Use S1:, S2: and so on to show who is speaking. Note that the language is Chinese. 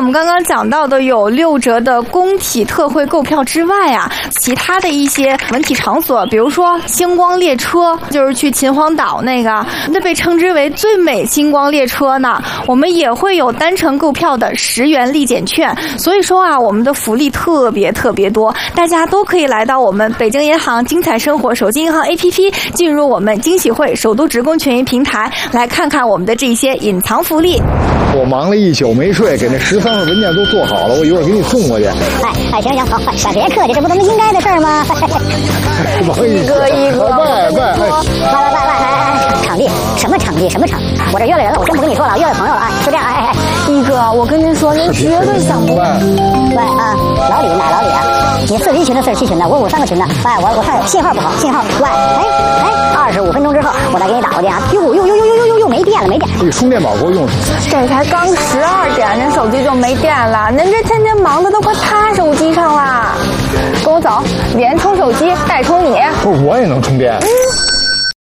S1: 们刚刚讲到的有6折的工体特惠购票之外啊，其他的一些文体场所，比如说星光列车，就是去秦皇岛那被称之为最美星光列车呢，我们也会有单程购票的10元立减券。所以说啊，我们的福利特别多，大家都可以来到我们北京银行精彩生活手机银行 APP， 进入我们惊喜会首都职工权益平台，来看看我们的这些隐藏福利。
S2: 我忙了一宿没睡，给那13份文件都做好了，我一会儿给你送过去。
S3: 行，好，别客气，这不都是应该的事儿吗？
S2: 不好意思，
S1: 一个，
S3: 拜，场地什么场地？我这约了人了，我真不跟你说了，约了朋友了啊，就这样，
S1: 一哥，我跟您说，您绝对想不到。
S3: 喂啊，老李啊，你41群的47群的，我53个群的，我看信号不好，喂，25分钟之后我再给你打过去啊，又没电了，
S2: 这充电宝给我用。
S1: 这才刚12点，您手机就没电了，您这天天忙的都快趴手机上了。跟我走，连充手机带充你。
S2: 不是我也能充电。